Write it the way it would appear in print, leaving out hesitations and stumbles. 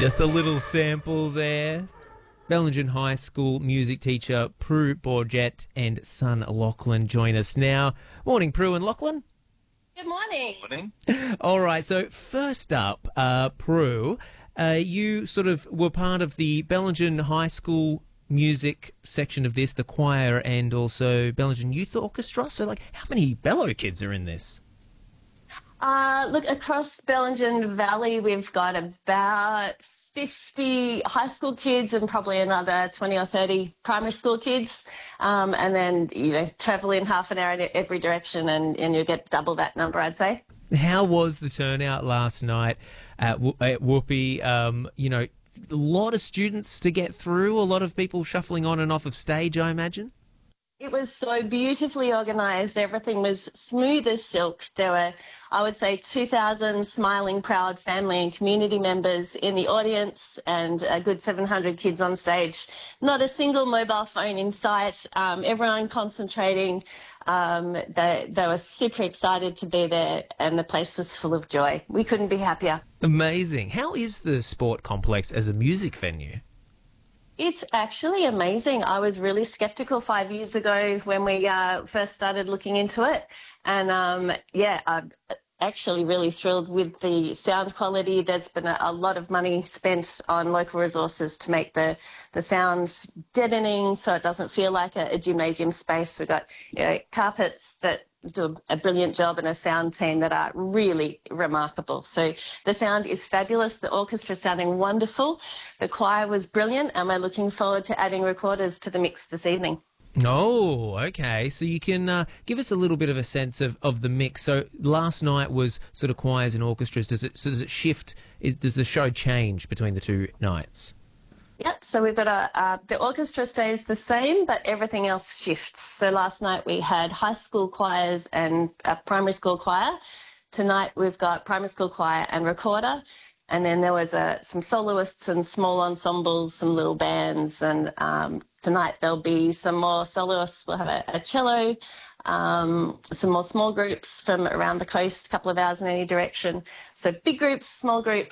Just a little sample there. Bellingen High School music teacher Prue Bourget and son Lachlan join us now. Morning, Prue and Lachlan. Good morning. Morning. All right, so first up, Prue, you sort of were part of the Bellingen High School music section of this, the choir, and also Bellingen Youth Orchestra. So, how many Bello kids are in this? Look, across Bellingen Valley, we've got about 50 high school kids and probably another 20 or 30 primary school kids. And then, travel in half an hour in every direction and you'll get double that number, I'd say. How was the turnout last night at Whoopee? A lot of students to get through, a lot of people shuffling on and off of stage, I imagine. It was so beautifully organised. Everything was smooth as silk. There were, I would say, 2,000 smiling, proud family and community members in the audience and a good 700 kids on stage. Not a single mobile phone in sight. Everyone concentrating. They were super excited to be there and the place was full of joy. We couldn't be happier. Amazing. How is the sport complex as a music venue? It's actually amazing. I was really skeptical 5 years ago when we first started looking into it. And I'm actually really thrilled with the sound quality. There's been a lot of money spent on local resources to make the sound deadening so it doesn't feel like a gymnasium space. We've got carpets that do a brilliant job and a sound team that are really remarkable. So the sound is fabulous. The orchestra is sounding wonderful. The choir was brilliant and we're looking forward to adding recorders to the mix this evening. Oh, okay. So you can give us a little bit of a sense of the mix. So last night was sort of choirs and orchestras. Does it shift? Does the show change between the two nights? Yep, so we've got the orchestra stays the same, but everything else shifts. So last night we had high school choirs and a primary school choir. Tonight we've got primary school choir and recorder. And then there was some soloists and small ensembles, some little bands. And tonight there'll be some more soloists. We'll have a cello, some more small groups from around the coast, a couple of hours in any direction. So big groups, small groups.